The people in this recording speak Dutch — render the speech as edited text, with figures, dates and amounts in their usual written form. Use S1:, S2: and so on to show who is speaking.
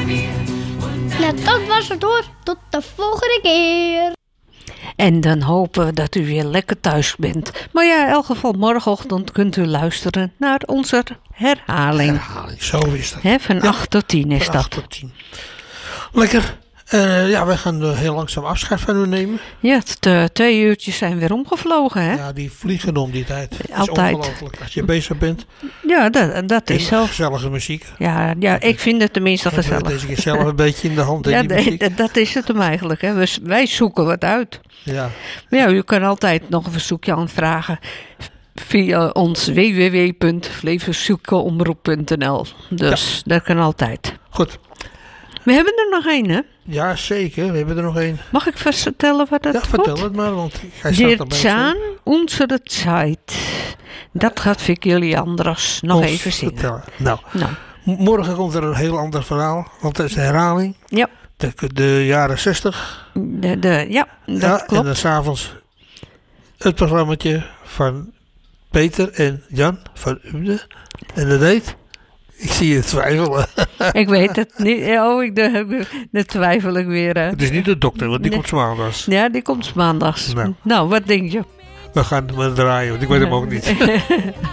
S1: Nou, dat was het hoor. Tot de volgende keer.
S2: En dan hopen we dat u weer lekker thuis bent. Maar ja, in elk geval morgenochtend kunt u luisteren naar onze herhaling.
S3: Herhaling, zo is dat.
S2: Hè, van 8 tot 10 is
S3: Van
S2: dat.
S3: 8 tot 10. Lekker. Ja, wij gaan heel langzaam afscheid van u nemen.
S2: Ja, de 2 uurtjes zijn weer omgevlogen, hè?
S3: Ja, die vliegen om die tijd. Het is
S2: Altijd.
S3: ongelooflijk. Als je bezig bent.
S2: Ja, dat is zo.
S3: Gezellige muziek.
S2: Ja, ik vind het tenminste gezellig.
S3: Deze keer zelf een beetje in de hand.
S2: Ja,
S3: die muziek.
S2: dat is het hem eigenlijk. Hè. Wij zoeken wat uit.
S3: Ja.
S2: Maar ja, u kan altijd nog een verzoekje aanvragen via ons www.flevoszoekenomroep.nl. Dus dat kan altijd.
S3: Goed.
S2: We hebben er nog één, hè?
S3: Ja, zeker. We hebben er nog één.
S2: Mag ik vast vertellen wat dat
S3: Ja,
S2: wordt?
S3: vertel het maar, want hij staat
S2: Der
S3: erbij.
S2: Zahn, unsere Zeit. Dat gaat Vic jullie anders nog
S3: Ons
S2: even zingen.
S3: vertellen. Nou,
S2: Nou,
S3: morgen komt er een heel ander verhaal, want het is een herhaling.
S2: ja,
S3: De jaren 60.
S2: ja, dat
S3: Ja, en
S2: klopt.
S3: dan 's avonds het programmaatje van Peter en Jan van Uden. En dat heet, ik zie je twijfelen.
S2: Ik weet het niet. Oh, dat twijfel ik weer. Hè.
S3: Het is niet de dokter, want die
S2: Nee.
S3: komt maandags.
S2: Ja, die komt maandags.
S3: Nou.
S2: Nou, wat denk je?
S3: We gaan maar draaien, want ik weet hem ook niet.